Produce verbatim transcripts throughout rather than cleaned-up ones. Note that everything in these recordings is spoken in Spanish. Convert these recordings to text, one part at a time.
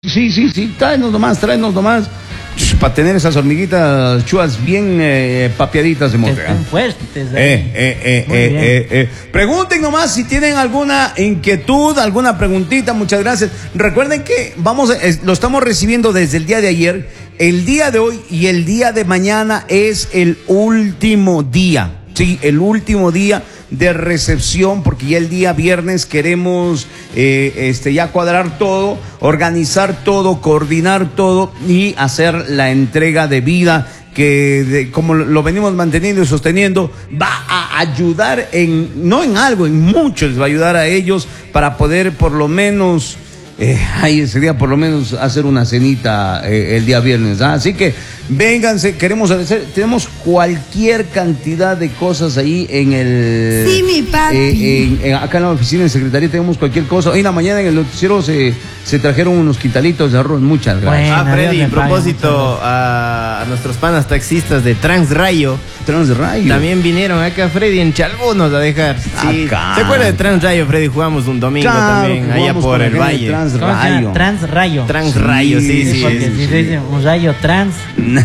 Sí, sí, sí, tráenos nomás, tráenos nomás. Para tener esas hormiguitas chuas bien eh, papiaditas de mote. Que estén fuertes. Eh, eh, eh, eh, eh, eh. Pregunten nomás si tienen alguna inquietud, alguna preguntita. Muchas gracias. Recuerden que vamos, eh, lo estamos recibiendo desde el día de ayer. El día de hoy y el día de mañana es el último día. Sí, el último día de recepción, porque ya el día viernes queremos eh, este ya cuadrar todo, organizar todo, coordinar todo y hacer la entrega de vida que de, como lo venimos manteniendo y sosteniendo, va a ayudar en, no en algo, en mucho les va a ayudar a ellos para poder por lo menos Eh, ahí ese día por lo menos hacer una cenita eh, el día viernes, ¿ah? Así que vénganse, queremos hacer, tenemos cualquier cantidad de cosas ahí en el sí, mi papi. Eh, en, en, acá en la oficina de secretaría tenemos cualquier cosa. Hoy en la mañana en el noticiero se, se trajeron unos quintalitos de arroz, muchas gracias. Bueno, ah, Freddy, a propósito a, a nuestros panas taxistas de Transrayo. Transrayo. También vinieron acá, Freddy, en Chalbunos a dejar. Sí. ¿Se acuerda de Transrayo, Freddy? Jugamos un domingo claro, también, allá por el valle. Transrayo. Transrayo. Transrayo, sí, sí. sí, porque sí, si sí. se dice un rayo trans. No, no,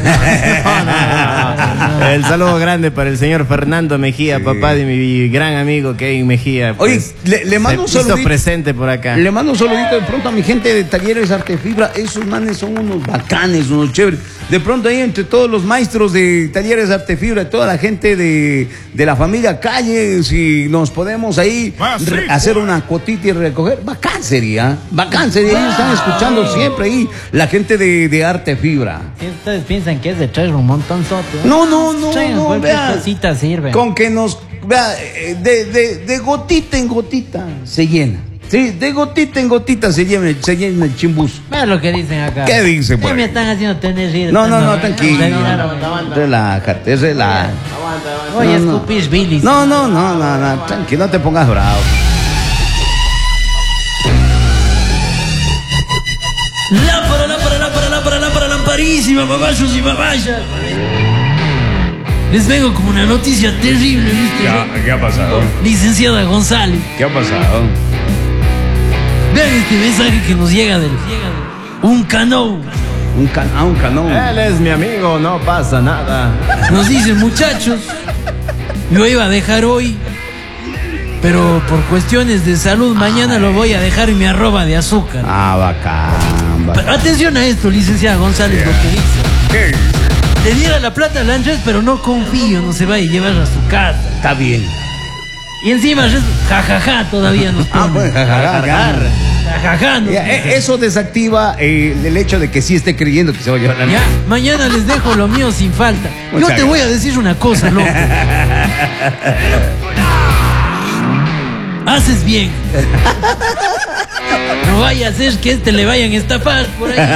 no, no. El saludo grande para el señor Fernando Mejía, sí. Papá de mi gran amigo Kevin Mejía. Pues, oye, le, le mando un saludito. presente por acá. Le mando un saludito de pronto a mi gente de Talleres Artefibra. Esos manes son unos bacanes, unos chéveres. De pronto ahí entre todos los maestros de Talleres Artefibra, toda la gente de, de la familia Calle, si nos podemos ahí ah, sí, hacer una cuotita y recoger, bacán sería, bacán sería. Ellos están escuchando siempre ahí la gente de, de Artefibra. Si ustedes piensan que es de traer un montón soto, no, no, no, traigan, no, cualquier vea, cosita sirve. Con que nos, vea, de, de, de gotita en gotita se llena. Sí, de gotita en gotita se llena, se llena el chimbus. Mira lo que dicen acá. ¿Qué dicen, pues? ¿Qué me están haciendo tener rir? No, no, no, tranquilo. Relájate, relájate. Oye, escupís bilis. No, no, no, no, no, tranquilo, no te pongas bravo. Lámpara, lámpara, lámpara, lámpara, lámpara, lamparísima, papayos y papayas. Les vengo como una noticia terrible, ¿viste? ¿Qué, ¿qué ha pasado? Licenciada González. ¿Qué ha pasado? Vean este mensaje que nos llega del... Un canón. Un, can, ah, un canón. Él es mi amigo, no pasa nada. Nos dicen, muchachos, lo iba a dejar hoy, pero por cuestiones de salud mañana Ay. lo voy a dejar en mi arroba de azúcar. Ah, bacán, bacán. Pero atención a esto, licenciada González, yeah. lo que dice. ¿Qué dice? Le diera la plata al Andrés, pero no confío, no se vaya a llevar a su casa. Está bien. Y encima, jajaja, ja, ja, todavía nos pone. Ah, pues, jajaja. Ja, ja, ja, no, eso desactiva eh, el hecho de que sí esté creyendo que se va a llevar la ya, mañana les dejo lo mío sin falta. Muchas Yo te gracias. voy a decir una cosa, loco. Haces bien. No vaya a ser que este le vayan a estafar por ahí.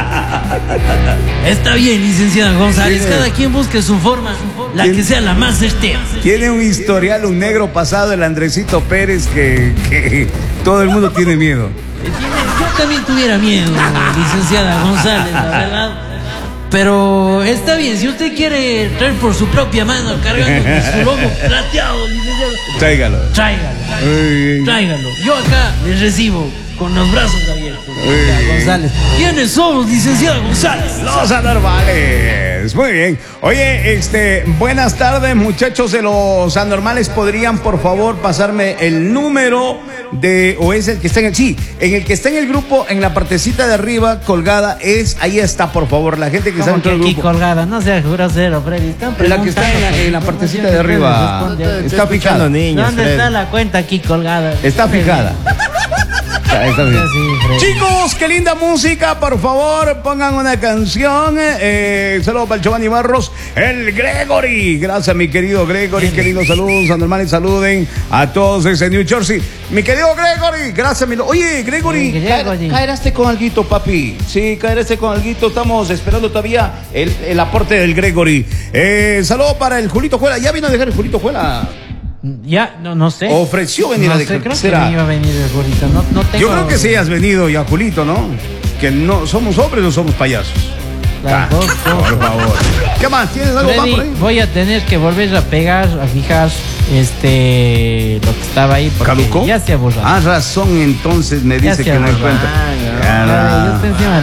Está bien, licenciada González. Cada quien busque su forma, la que sea la más certera. Tiene un historial, un negro pasado, el Andresito Pérez, que, que todo el mundo tiene miedo. Yo también tuviera miedo, licenciada González, la verdad. Pero está bien, si usted quiere traer por su propia mano cargando su lomo plateado, licenciado, tráigalo. Tráigalo. Tráigalo. Tráigalo. Yo acá les recibo con los brazos abiertos. González. ¿Quiénes somos, licenciada González? Los anormales. Muy bien. Oye, este, buenas tardes, muchachos de los anormales. ¿Podrían, por favor, pasarme el número de, o es el que está en el, sí, en el que está en el grupo, en la partecita de arriba, colgada, es, ahí está, por favor, la gente que está dentro del grupo. Aquí colgada, no seas grosero, Freddy. Están la que está en la, en la partecita de arriba. Está fijada. Niños, ¿dónde Fred? Está la cuenta aquí colgada? Está fijada. Está bien. Sí, chicos, qué linda música, por favor, pongan una canción. Eh, saludos para el Giovanni Barros, el Gregory. Gracias, mi querido Gregory, qué lindo saludos, anormales, saluden a todos desde New Jersey. Mi querido Gregory, gracias, mi... Oye, Gregory, sí, Gregory. Caeraste con alguito, papi. Sí, caeraste con alguito, estamos esperando todavía el, el aporte del Gregory. Eh, saludos para el Julito Juela, ¿ya vino a dejar el Julito Juela? Ya, no, no sé. Ofreció venir no a dejar. Sé, creo ¿será? Que iba a venir el Julito. No, no tengo... Yo creo que sí has venido ya, Julito, ¿no? Que no somos hombres o somos payasos. las dos cosas. Por favor. ¿Qué más? ¿Tienes algo más Freddy, por ahí? voy a tener que volver a pegar, a fijar este lo que estaba ahí porque ¿Caducó? ya se ha borrado. Ah, razón, entonces me Ya dice se que no borró. encuentra. Ah, no. Ah, Yo te encima